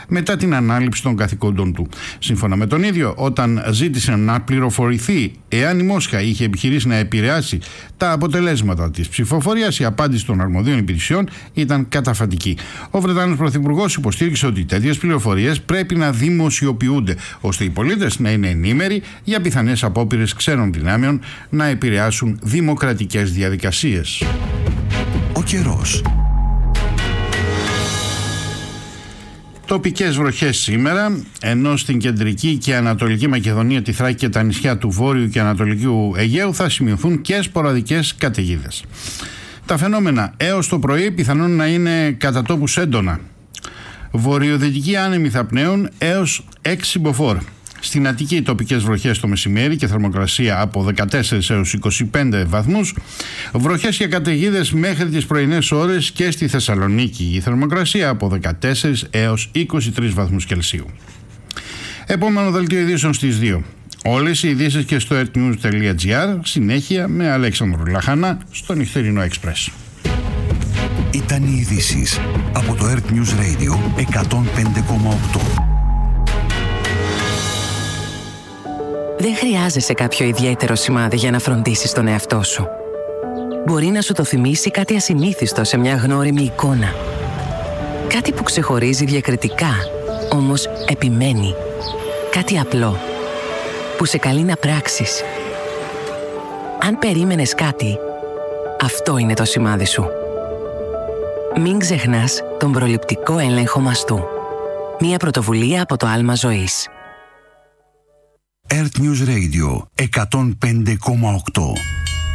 μετά την ανάληψη των καθηκόντων του. Σύμφωνα με τον ίδιο, όταν ζήτησε να πληροφορηθεί εάν η Μόσχα είχε επιχειρήσει να επηρεάσει τα αποτελέσματα της ψηφοφορίας, η απάντηση των αρμοδίων υπηρεσιών ήταν καταφατική. Ο Βρετανός Πρωθυπουργός υποστήριξε ότι τέτοιες πληροφορίες πρέπει να δημοσιοποιούνται, ώστε οι πολίτες να είναι ενήμεροι για πιθανές απόπειρες ξένων δυνάμεων να επηρεάσουν δημοκρατικές διαδικασίες. Ο καιρός. Τοπικές βροχές σήμερα, ενώ στην κεντρική και ανατολική Μακεδονία, τη Θράκη και τα νησιά του Βόρειου και Ανατολικού Αιγαίου θα σημειωθούν και σποραδικές καταιγίδες. Τα φαινόμενα έως το πρωί πιθανόν να είναι κατά τόπους έντονα. Βορειοδυτικοί άνεμοι θα πνέουν έως 6 μποφόρ. Στην Αττική τοπικές βροχές το μεσημέρι και θερμοκρασία από 14 έως 25 βαθμούς. Βροχές και καταιγίδες μέχρι τις πρωινές ώρες και στη Θεσσαλονίκη. Η θερμοκρασία από 14 έως 23 βαθμούς Κελσίου. Επόμενο δελτίο ειδήσεων στις 2. Όλες οι ειδήσεις και στο earthnews.gr. Συνέχεια με Αλέξανδρο Λαχανά στο νυχτερινό Express. Ήταν οι ειδήσεις από το Earth News Radio 105,8. Δεν χρειάζεσαι κάποιο ιδιαίτερο σημάδι για να φροντίσεις τον εαυτό σου. Μπορεί να σου το θυμίσει κάτι ασυνήθιστο σε μια γνώριμη εικόνα. Κάτι που ξεχωρίζει διακριτικά, όμως επιμένει. Κάτι απλό, που σε καλεί να πράξεις. Αν περίμενες κάτι, αυτό είναι το σημάδι σου. Μην ξεχνάς τον προληπτικό έλεγχο μαστού. Μια πρωτοβουλία από το Άλμα Ζωής. Earth News Radio 105,8.